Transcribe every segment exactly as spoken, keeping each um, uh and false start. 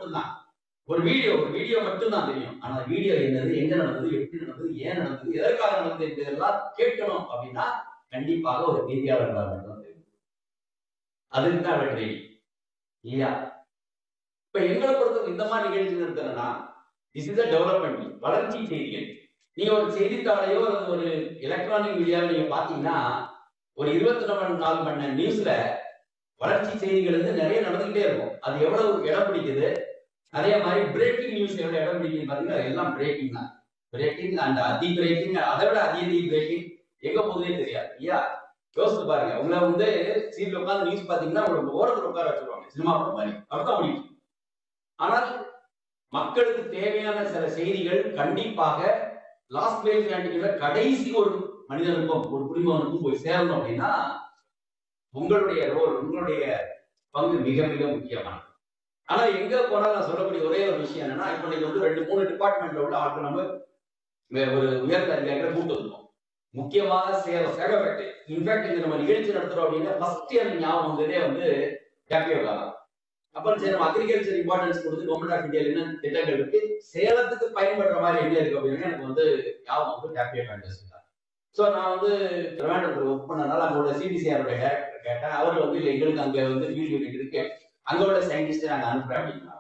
மட்டும்தான். ஒரு வீடியோ ஒரு வீடியோ மட்டும்தான் தெரியும். ஆனா வீடியோ என்னது, எங்க நடந்தது, எப்படி நடந்தது, ஏன் நடந்தது, எதற்காக நடந்தது என்பதெல்லாம் கேட்கணும் அப்படின்னா கண்டிப்பாக ஒரு செய்தியாளர்களாக மட்டும் தெரியும். அதுக்கு தான் அவர் ட்ரைனிங் இல்லையா? இப்ப எங்களை பொறுத்த இந்த மாதிரி நிகழ்ச்சி நடத்துறதுன்னா திஸ் இஸ் டெவலப்மெண்ட், வளர்ச்சி செய்திகள். நீங்க ஒரு செய்தித்தாளையோ ஒரு எலக்ட்ரானிக் மீடியாவை நீங்க பாத்தீங்கன்னா ஒரு இருபத்தி நாலு மணி நேரம் நியூஸ்ல வளர்ச்சி செய்திகள் வந்து நிறைய நடந்துகிட்டே இருக்கும். அது எவ்வளவு இடம் பிடிக்குது, அதே மாதிரி பிரேக்கிங் நியூஸ் எவ்வளவு இடம் பிடிக்குன்னு பாத்தீங்கன்னா எல்லாம் பிரேக்கிங் தான். பிரேக்கிங் அண்ட் அதி பிரேக்கிங், அதை விட அதி அதி பிரேக்கிங் எங்க போகுதுன்னே தெரியாது இல்லையா? யோசிச்சு பாருங்க, உங்களை வந்து சீட்ல உட்காந்து நியூஸ் பாத்தீங்கன்னா உங்களுக்கு ஓரத்தில் உட்கார வச்சிருவாங்க, சினிமா படம் மாதிரி, அப்படித்தான் முடியும். ஆனால் மக்களுக்கு தேவையான சில செய்திகள் கண்டிப்பாக லாஸ்ட் பேஜ் கடைசி ஒரு மனிதனுக்கும் ஒரு குடிமகனுக்கும் போய் சேரணும் அப்படின்னா உங்களுடைய ரோல், உங்களுடைய பங்கு மிக மிக முக்கியமானது. ஆனா எங்க போனாலும் நான் சொல்லக்கூடிய ஒரே ஒரு விஷயம் என்னன்னா, இப்ப நீங்க வந்து ரெண்டு மூணு டிபார்ட்மெண்ட்ல உள்ள ஆட்கள் நம்ம ஒரு உயர்ந்த அதிகாரிகளை கூட்டு வந்தோம். முக்கியமாக சேவை சேகப்பட்டு இன்ஃபேக்ட் இந்த நம்ம நிகழ்ச்சி நடத்துறோம் அப்படின்னா ஃபர்ஸ்ட் எனக்கு ஞாபகம் வந்ததே வந்து கேபியோகா தான். அப்புறம் சரி நம்ம அக்ரிகல்ச்சர் இம்பார்ட்டன்ஸ் கொடுத்து கவர்மெண்ட் ஆஃப் இந்தியாவில் என்ன திட்டங்கள் இருக்கு, சேலத்துக்கு பயன்படுற மாதிரி என்ன இருக்கு அப்படின்னு எனக்கு வந்து ஞாபகம் வந்து கேபியோ ஃபேண்டஸ் தான். ஸோ நான் வந்து திருவனந்தபுரத்தில் ஒர்க் பண்ணனால அவங்களோட சிபிசிஆரோட டேரக்டர் கேட்டேன். அவர் வந்து இல்லை எங்களுக்கு அங்கே வந்து ஃபீல்டு யூனிட் இருக்கு, அங்க உள்ள சயின்டிஸ்டை நாங்கள் அனுப்புறேன் அப்படின்னா.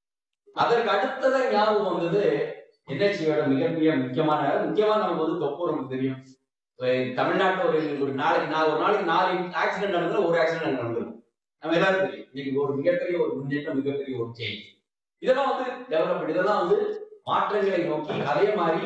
அதற்கு அடுத்ததான் ஞாபகம் வந்தது என்எல்சியோட மிகப்பெரிய முக்கியமான முக்கியமான நமக்கு வந்து தொப்பூர் நமக்கு தெரியும். தமிழ்நாட்டில் ஒரு ஒரு நாளைக்கு நான் ஒரு நாளைக்கு நாலு ஆக்சிடென்ட் நடந்தா ஒரு ஆக்சிடென்ட் நடந்திருக்கும். நம்ம எல்லாரும் தெரியும். இன்னைக்கு ஒரு மிகப்பெரிய ஒரு முன்னேற்றம், மிகப்பெரிய ஒரு சேஞ்ச். இதெல்லாம் வந்து டெவலப்மெண்ட், இதெல்லாம் வந்து மாற்றங்களை நோக்கி. அதே மாதிரி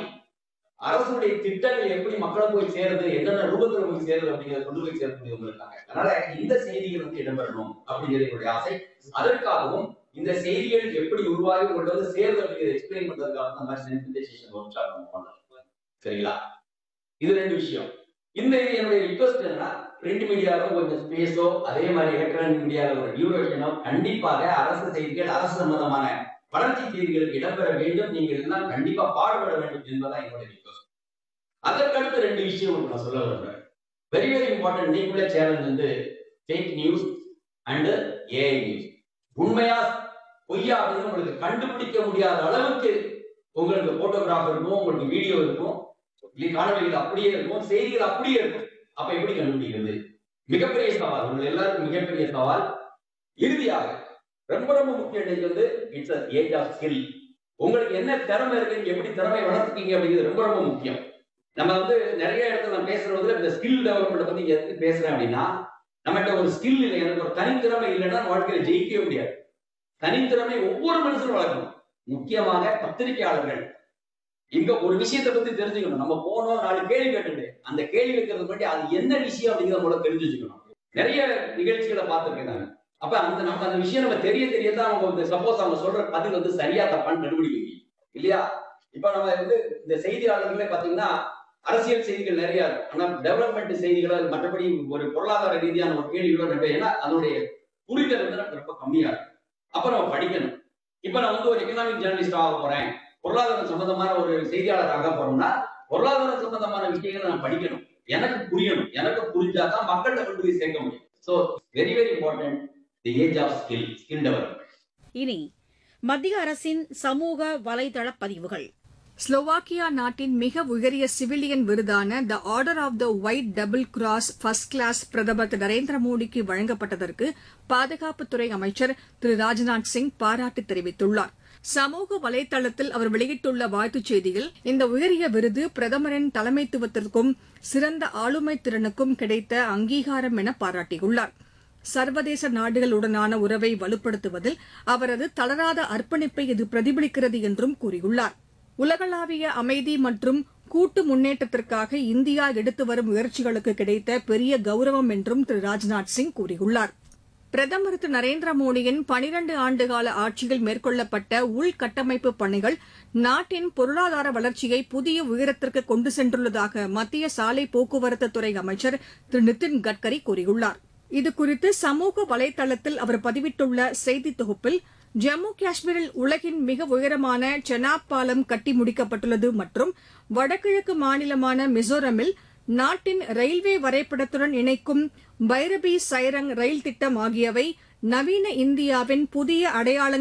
அரசுடைய திட்டங்கள் எப்படி மக்களை போய் சேருது, என்னென்ன ரூபத்துல போய் சேருது அப்படிங்கிறத கொண்டு போய் சேர்க்கக்கூடியவங்க இருக்காங்க. அதனால இந்த செய்திகள் வந்து இடம்பெறணும் அப்படிங்கிறது என்னுடைய ஆசை. அதற்காகவும் இந்த செய்திகள் எப்படி உருவாகி உங்கள்ட்ட வந்து சேருது அப்படிங்கிறத எக்ஸ்பிளைன் பண்றதுக்காக அந்த மாதிரி சென்சிடைசேஷன் ஒர்க் ஷாப் நம்ம பண்ணலாம். சரிங்களா? இது ரெண்டு விஷயம். இந்த என்னுடைய ரிக்வெஸ்ட் என்னன்னா, பிரிண்ட் மீடியாவோ கொஞ்சம் ஸ்பேஸோ, அதே மாதிரி எலக்ட்ரானிக் மீடியாவில் ஒரு டியூரேஷனோ கண்டிப்பாக அரசு செய்திகள், அரசு சம்பந்தமான வளர்ச்சி செய்திகளுக்கு இடம்பெற வேண்டும். நீங்கள் எல்லாம் கண்டிப்பா பாடுபட வேண்டும் என்பதான் என்னுடைய ரிக்வெஸ்ட். அதற்கடுத்து ரெண்டு விஷயம் நான் சொல்ல விரும்புறேன். Very very important. நீங்களே சேனல் வந்து fake news and AI news. உண்மையா பொய்யா அப்படின்னு உங்களுக்கு கண்டுபிடிக்க முடியாத அளவுக்கு உங்களுக்கு போட்டோகிராஃப் இருக்கும், உங்களுக்கு வீடியோ இருக்கும், காணொலிகள் அப்படியே இருக்கும், செய்திகள் அப்படியே இருக்கும். அப்ப எப்படி கண்டுபிடிக்கிறது? மிகப்பெரிய சவால், உங்கள் எல்லாருக்கும் மிகப்பெரிய சவால். இறுதியாக ரொம்ப ரொம்ப முக்கியம் வந்து இட்ஸ் ஏஜ் ஆஃப் ஸ்கில். உங்களுக்கு என்ன திறமை இருக்கு, எப்படி திறமை வளர்த்துக்கீங்க அப்படிங்கிறது ரொம்ப ரொம்ப முக்கியம். நம்ம வந்து நிறைய இடத்துல நம்ம பேசுறது இந்த ஸ்கில் டெவலப்மெண்ட் பத்தி எதுக்கு பேசுறேன் அப்படின்னா, நம்மகிட்ட ஒரு ஸ்கில் இல்லை, எனக்கு ஒரு தனித்திறமை இல்லைன்னா வாழ்க்கையில ஜெயிக்கவே முடியாது. தனித்திறமை ஒவ்வொரு மனுஷனும் வளர்க்கணும். முக்கியமாக பத்திரிகையாளர்கள் இங்க ஒரு விஷயத்தை பத்தி தெரிஞ்சுக்கணும். நம்ம போனோம் நாலு கேள்வி கேட்டுட்டு அந்த கேள்வி வைக்கிறது முன்னாடி அது என்ன விஷயம் அப்படிங்கிறத மூலம் தெரிஞ்சு வச்சுக்கணும். நிறைய நிகழ்ச்சிகளை பார்த்துருக்கேன் நான். அப்ப அந்த நம்ம அந்த விஷயம் நம்ம தெரிய தெரியதான் அவங்க வந்து சப்போஸ் அவங்க சொல்ற பதில் வந்து சரியா தப்பான்னு கண்டுபிடிக்க இல்லையா? இப்ப நம்ம வந்து இந்த செய்தியாளர்களே பாத்தீங்கன்னா அரசியல் செய்திகள் நிறைய இருக்கும். ஆனா டெவலப்மெண்ட் செய்திகளோ மற்றபடி ஒரு பொருளாதார ரீதியான ஒரு கேள்விகளோ நம்ம ஏன்னா அதனுடைய புரிதல் வந்து நமக்கு ரொம்ப கம்மியா இருக்கும். அப்ப நம்ம படிக்கணும். இப்ப நான் வந்து ஒரு எக்கனாமிக் ஜேர்னலிஸ்ட் ஆக போறேன், பொருளாதாரம் சம்பந்தமான ஒரு செய்தியாளராக போறோம்னா பொருளாதாரம் சம்பந்தமான விஷயங்களை நான் படிக்கணும், எனக்கு புரியணும். எனக்கு புரிஞ்சாதான் மக்கள்கிட்ட கொண்டு போய் சேர்க்க முடியும். So very very important the age of skill skill development. இனி மத்திய அரசின் சமூக வலைதள பதிவுகள். ஸ்லோவாக்கியா நாட்டின் மிக உயரிய சிவிலியன் விருதான the order of the white double cross first class பிரதமர் திரு நரேந்திர மோடிக்கு வழங்கப்பட்டதற்கு பாதுகாப்புத்துறை அமைச்சர் திரு ராஜ்நாத் சிங் பாராட்டு தெரிவித்துள்ளார். சமூக வலைதளத்தில் அவர் வெளியிட்டுள்ள வாழ்த்துச் செய்தியில், இந்த உயரிய விருது பிரதமரின் தலைமைத்துவத்திற்கும் சிறந்த ஆளுமை திறனுக்கும் கிடைத்த அங்கீகாரம் என பாராட்டியுள்ளார். சர்வதேச நாடுகளுடனான உறவை வலுப்படுத்துவதில் அவரது தளராத அர்ப்பணிப்பை இது பிரதிபலிக்கிறது என்றும் கூறியுள்ளார். உலகளாவிய அமைதி மற்றும் கூட்டு முன்னேற்றத்திற்காக இந்தியா எடுத்து வரும் முயற்சிகளுக்கு கிடைத்த பெரிய கௌரவம் என்றும் திரு ராஜ்நாத் சிங் கூறியுள்ளார். பிரதமர் திரு நரேந்திர மோடியின் பனிரண்டு ஆண்டுகால ஆட்சியில் மேற்கொள்ளப்பட்ட உள்கட்டமைப்பு பணிகள் நாட்டின் பொருளாதார வளர்ச்சியை புதிய உயரத்திற்கு கொண்டு சென்றுள்ளதாக மத்திய சாலை போக்குவரத்து துறை அமைச்சர் திரு நிதின் கட்கரி கூறியுள்ளார். இதுகுறித்து சமூக வலைதளத்தில் அவர் பதிவிட்டுள்ள செய்தி தொகுப்பில், ஜம்மு காஷ்மீரில் உலகின் மிக உயரமான செனாப் பாலம் கட்டி முடிக்கப்பட்டுள்ளது மற்றும் வடகிழக்கு மாநிலமான மிசோரமில் நாட்டின் ரயில்வே வரைபடத்துடன் இணைக்கும் பைரபி சைரங் ரயில் திட்டம் ஆகியவை நவீன இந்தியாவின் புதிய அடையாளங்கள்